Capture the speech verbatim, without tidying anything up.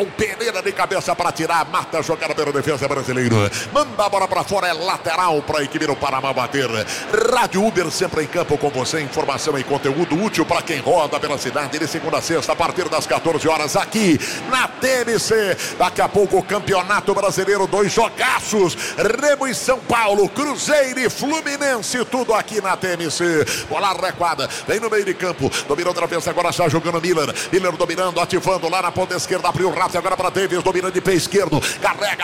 O Pereira de cabeça para tirar, mata a jogada pela defesa brasileira. Manda a bola para fora, é lateral para a equipe do Paraná bater. Rádio Uber sempre em campo com você, informação e conteúdo útil para quem roda pela cidade de segunda a sexta, a partir das quatorze horas aqui na T M C. Daqui a pouco o Campeonato Brasileiro, dois jogaços, Remo e São Paulo, Cruzeiro e Fluminense, tudo aqui na T M C. Bola recuada, vem no meio de campo, dominou outra vez, agora está jogando Miller. Miller dominando, ativando lá na ponta esquerda, abriu o rato agora para Davis, dominando de pé esquerdo, carrega